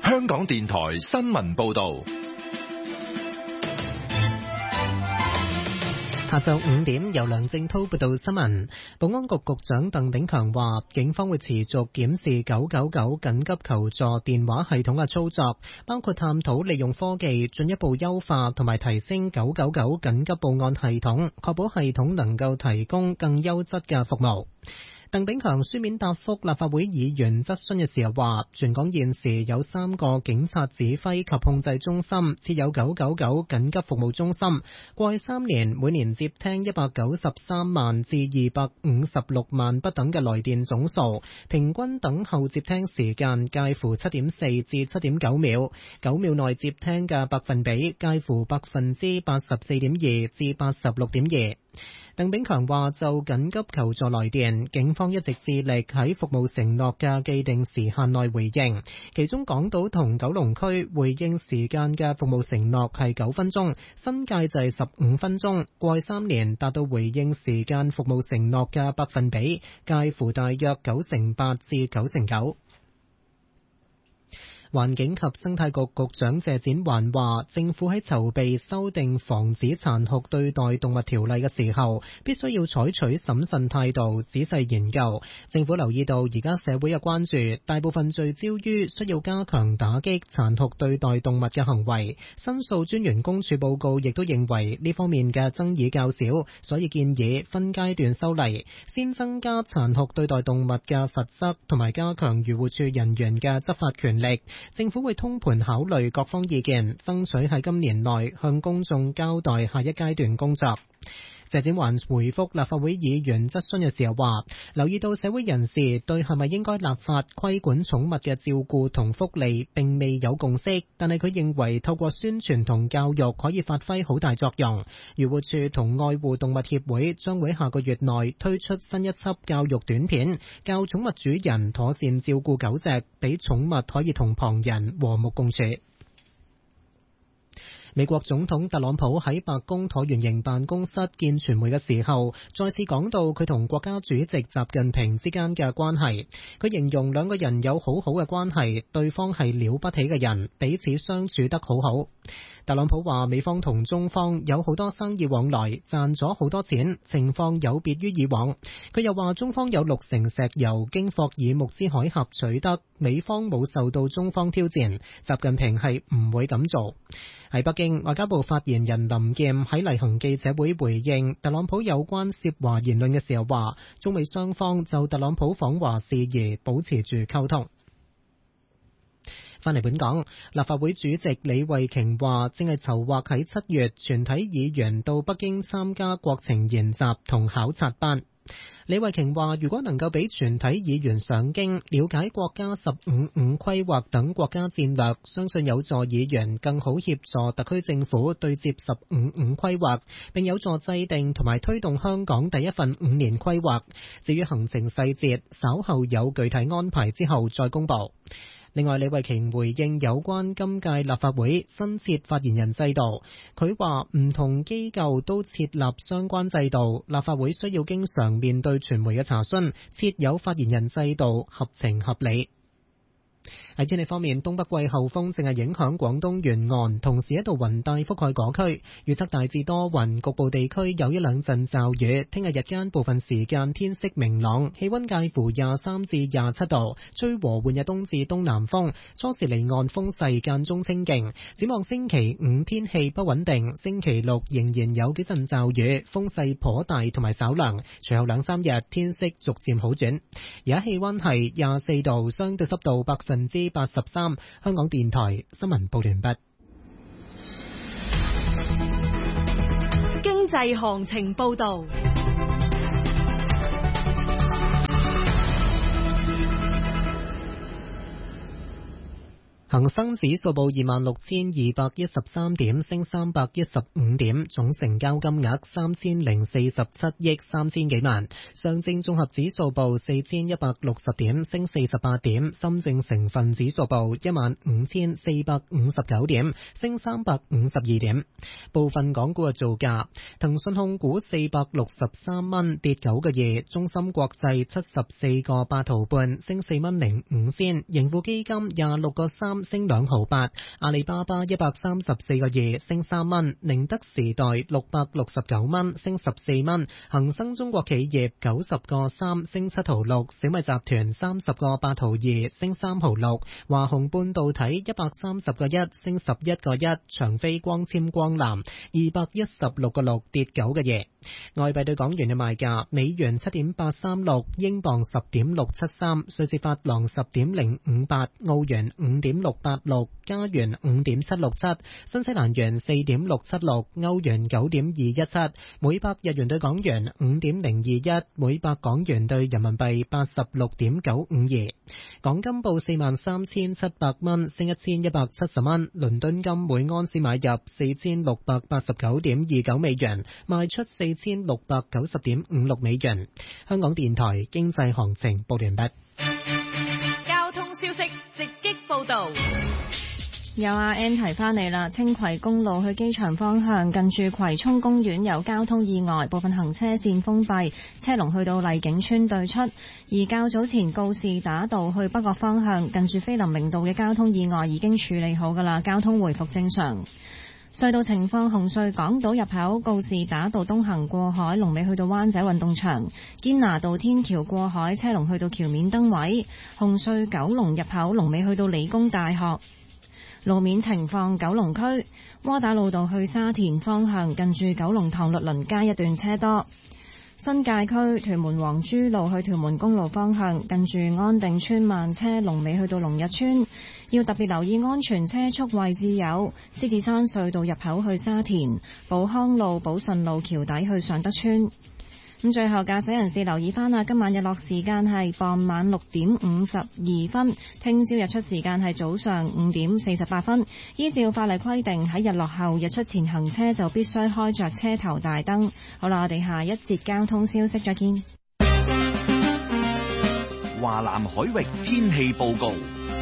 香港電台新聞報道。 下晝5點，由梁正滔報道新聞。保安局局長鄧炳強話，警方會持續檢視999緊急求助電話系統嘅操作，包括探討利用科技進一步優化同埋提升999緊急報案系統，確保系統能夠提供更優質嘅服務。鄧炳強書面答覆立法會議員質詢嘅時候話，全港現時有3個警察指揮及控制中心，設有999緊急服務中心。過去3年，每年接聽193萬至256萬不等嘅來電總數，平均等候接聽時間介乎7.4至7.9秒，9秒內接聽嘅百分比介乎84.2%至86.2%。鄧炳強話，就緊急求助來電，警方一直致力喺服務承諾嘅既定時限內回應，其中港島同九龍區回應時間嘅服務承諾係9分鐘，新界就係15分鐘。過去3年達到回應時間服務承諾嘅百分比介乎大約98%至99%。環境及生態局局長謝展寰話，政府喺籌備修訂防止殘酷對待動物條例嘅時候，必須要採取審慎態度，仔細研究。政府留意到而家社會嘅關注，大部分聚焦於需要加強打擊殘酷對待動物嘅行為。申訴專員公署報告亦都認為呢方面嘅爭議較少，所以建議分階段修例，先增加殘酷對待動物嘅罰則，同埋加強漁護署人員嘅執法權力。政府會通盤考慮各方意見，爭取喺今年內向公眾交代下一階段工作。謝展寰回覆立法會議員質詢嘅時候話，留意到社會人士對係咪應該立法規管寵物嘅照顧同福利並未有共識，但係佢認為透過宣傳同教育可以發揮好大作用。漁護署同愛護動物協會將會下個月內推出新一輯教育短片，教寵物主人妥善照顧狗隻，俾寵物可以同旁人和睦共處。美國總統特朗普喺白宮橢圓形辦公室見傳媒嘅時候，再次講到佢同國家主席習近平之間嘅關係。佢形容兩個人有好好嘅關係，對方係了不起嘅人，彼此相處得好好。特朗普話美方同中方有好多生意往來，賺咗好多錢，情況有別於以往。佢又話中方有60%石油經霍爾木茲海峽取得，美方冇受到中方挑戰，習近平係唔會咁做。喺北京，外交部發言人林劍喺例行記者會回應特朗普有關涉華言論嘅時候話，中美雙方就特朗普訪華事宜保持住溝通。返嚟本港，立法會主席李慧瓊話，正係籌劃喺7月全體議員到北京參加國情研習同考察班。李慧瓊話，如果能夠俾全體議員上京，了解國家15/5規劃等國家戰略，相信有助議員更好協助特區政府對接15/5規劃，並有助制定同埋推動香港第一份5年規劃。至於行程細節，稍後有具體安排之後再公佈。另外，李慧瓊回應有關今屆立法會新設發言人制度，佢話唔同機構都設立相關制度，立法會需要經常面對傳媒嘅查詢，設有發言人制度合情合理。喺天氣方面，東北季候風正係影響廣東沿岸，同時一道雲帶覆蓋嗰區，預測大致多雲，局部地區有一兩陣驟雨。聽日日間部分時間天色明朗，氣溫介乎23至27度，吹和緩嘅東至東南風，初時離岸風勢間中清勁。展望星期5天氣不穩定，星期6仍然有幾陣驟雨，風勢頗大同埋稍涼，隨後2-3日天色逐漸好轉。而家氣溫係24度，相對濕度83%。香港電台新聞報完畢。 經濟行情報道。 恒生指數報26,213點，升315點，總成交金額3047億3千幾萬。上證綜合指數報4160點，升48點。深證成分指數報15459點，升352點。部分港股嘅造價：騰訊控股463蚊，跌9個2；中芯國際74個8毫半，升4蚊05仙；盈富基金26個3。 3升2毫8，阿里巴巴134個2升3蚊，寧德時代669蚊升14蚊，恒生中國企業90個3升7毫6，小米集團30個8毫2升3毫6，華虹半導體130個1升11個1，長飛光纖光纜216個6跌9個2。外幣對港元嘅賣價：美元7.836，英鎊10.673，瑞士法郎10.058，澳元5.686，加元5.767，新西蘭元4.676，歐元9.217，每百日元對港元5.021，每百港元對人民幣86.952。港金報43,700蚊，升1170蚊。倫敦金每安士買入4689.29美元，賣出4690.56美元。香港電台經濟行情報完畢。 交通消息直擊報道。 有阿 N 提翻嚟啦，青葵公路去機場方向近住葵涌公園有交通意外，部分行車線封閉，車龍去到麗景村對出。而較早前告士打道去北角方向近住菲林明道嘅交通意外已經處理好㗎啦，交通回復正常。隧道情況：紅隧港島入口告士打道東行過海，龍尾去到灣仔運動場；堅拿道天橋過海，車龍去到橋面燈位；紅隧九龍入口龍尾去到理工大學。路面情況：九龍區窩打老道去沙田方向近住九龍塘律倫街一段車多。新界區屯門黃珠路去屯門公路方向近住安定村慢車，龍尾去到龍日村。要特別留意安全車速位置有獅子山隧道入口去沙田、寶康路、寶順路橋底去尚德村。咁最後駕駛人士留意翻啦，今晚日落時間係傍晚6:52分，聽朝日出時間係早上5:48分。依照法例規定，喺日落後日出前行車就必須開着車頭大燈。好啦，我哋下一節交通消息再見。 華南海域天氣報告。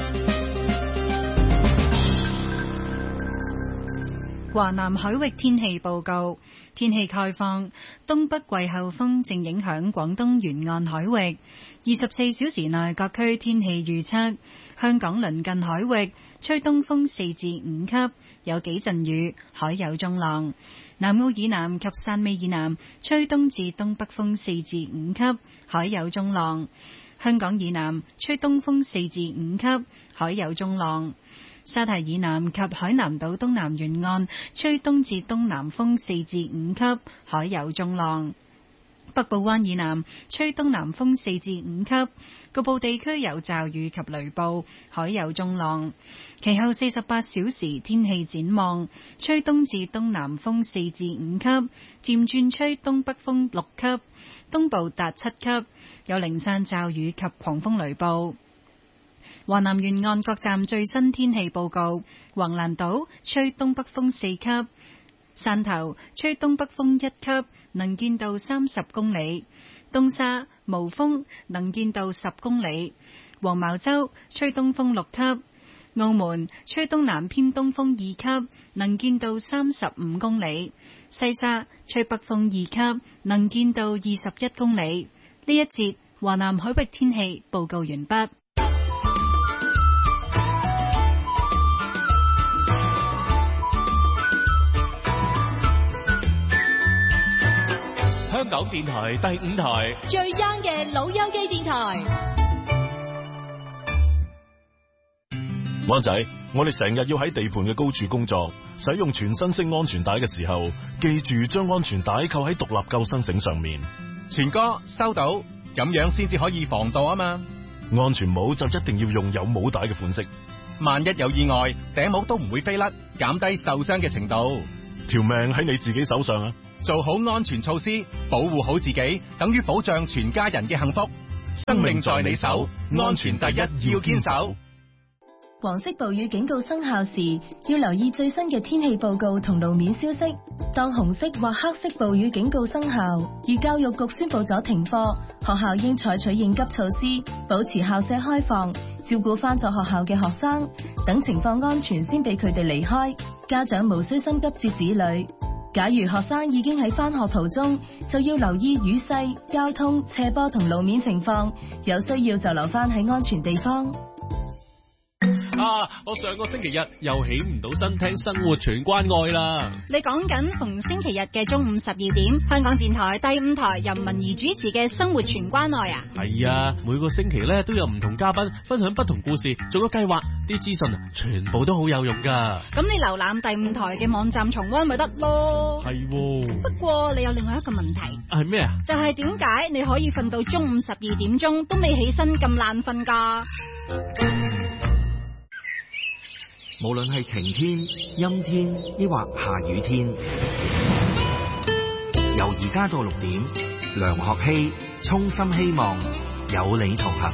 華南海域天氣報告，天氣概況：東北季候風正影響廣東沿岸海域。24小時內各區天氣預測：香港鄰近海域吹東風4至5級，有幾陣雨，海有中浪；南澳以南及汕尾以南吹東至東北風4至5級，海有中浪；香港以南吹東風4至5級，海有中浪。沙堤以南及海南島東南沿岸吹東至東南風4至5級，海有中浪。北部灣以南吹東南風4至5級，局部地區有驟雨及雷暴，海有中浪。其後48小時天氣展望，吹東至東南風4至5級，漸轉吹東北風6級，東部達7級，有零散驟雨及狂風雷暴。華南沿岸各站最新天氣報告：橫瀾島吹東北風4級，汕頭吹東北風1級，能見度30公里；東沙無風，能見度10公里；黃茅洲吹東風6級，澳門吹東南偏東風2級，能見度35公里；西沙吹北風2級，能見度21公里。呢一節華南海域天氣報告完畢。 香港電台第5台最 young 嘅老友記電台。 灣仔，我哋成日要喺地盤嘅高處工作，使用全身式安全帶嘅時候，記住將安全帶扣喺獨立救生繩上面。 全哥收到，咁樣先至可以防盜啊嘛。 安全帽就一定要用有帽帶嘅款式， 萬一有意外，頂帽都唔會飛甩，減低受傷嘅程度。 條命喺你自己手上啊！ 做好安全措施，保護好自己，等於保障全家人嘅幸福。生命在你手，安全第一，要堅守。 黃色暴雨警告生效時，要留意最新嘅天氣報告同路面消息。當紅色或黑色暴雨警告生效，而教育局宣布咗停課，學校應採取應急措施，保持校舍開放，照顧返咗學校嘅學生，等情況安全先俾佢哋離開。家長無需心急接子女。假如學生已經喺返學途中，就要留意雨勢、交通、斜坡同路面情況，有需要就留返喺安全地方。 我上個星期日又起唔到身聽生活全關愛啦。 你講緊逢星期日嘅中午12點，香港電台第5台由文怡主持嘅生活全關愛啊。 係啊，每個星期咧都有唔同嘉賓分享不同故事，做咗計劃，啲資訊全部都好有用噶。 咁你瀏覽第5台嘅網站重溫咪得咯。 係喎。 不過你有另外一個問題。 係咩啊？就係點解你可以瞓到中午12點鐘都未起身咁爛瞓噶？ 無論係晴天、陰天，抑或下雨天，由而家到6點，梁學希衷心希望有你同行。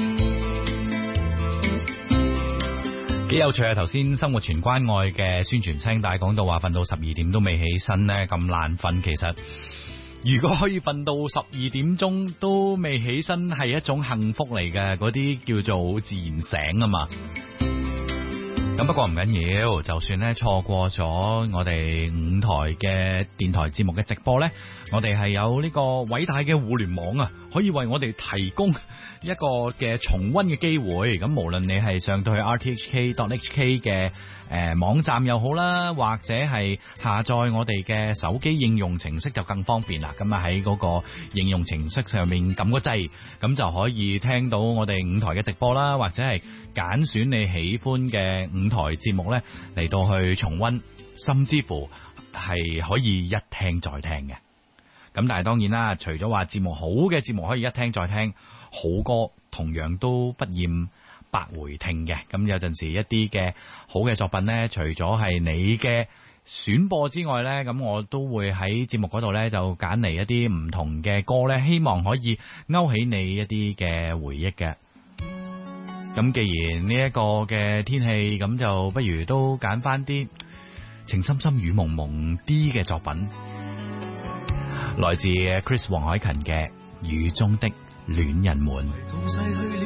幾有趣啊！頭先生活全關愛嘅宣傳聲帶講到話瞓到12點都未起身呢，咁爛瞓。其實如果可以瞓到12點鐘都未起身，係一種幸福嚟嘅，嗰啲叫做自然醒啊嘛。咁不過唔緊要，就算咧錯過咗我哋5台嘅電台節目嘅直播呢，我哋係有呢個偉大嘅互聯網啊，可以為我哋提供一個嘅重溫嘅機會。咁無論你係上到去 rthk.hk 嘅網站又好啦，或者係下載我哋嘅手機應用程式就更方便啦。咁啊喺嗰個應用程式上面撳個掣，咁就可以聽到我哋5台嘅直播啦，或者係揀選你喜歡嘅5台節目呢嚟到去重溫，甚至乎係可以一聽再聽嘅。咁但係當然啦，除咗話節目好嘅節目可以一聽再聽，好歌同樣都不厭百回聽嘅。咁有陣時一啲嘅好嘅作品呢，除咗係你嘅選播之外呢，咁我都會喺節目嗰度呢就揀嚟一啲唔同嘅歌呢，希望可以勾起你一啲嘅回憶嘅。咁既然呢一個嘅天氣，咁就不如都揀翻啲情深深雨濛濛啲嘅作品，來自 Chris 黃凱芹嘅《雨中的戀人們》。